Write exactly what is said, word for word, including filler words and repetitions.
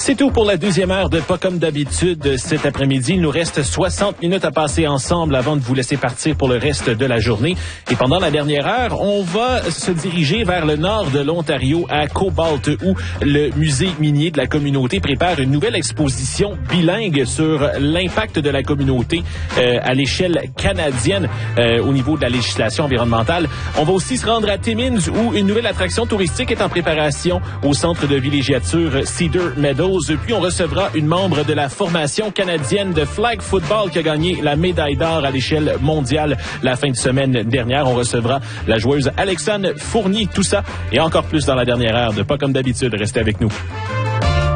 C'est tout pour la deuxième heure de Pas comme d'habitude cet après-midi. Il nous reste soixante minutes à passer ensemble avant de vous laisser partir pour le reste de la journée. Et pendant la dernière heure, on va se diriger vers le nord de l'Ontario à Cobalt où le musée minier de la communauté prépare une nouvelle exposition bilingue sur l'impact de la communauté euh, à l'échelle canadienne euh, au niveau de la législation environnementale. On va aussi se rendre à Timmins où une nouvelle attraction touristique est en préparation au centre de villégiature Cedar Meadows. Puis on recevra une membre de la formation canadienne de flag football qui a gagné la médaille d'or à l'échelle mondiale la fin de semaine dernière. On recevra la joueuse Alexandre Fournier. Tout ça et encore plus dans la dernière heure de Pas comme d'habitude. Restez avec nous.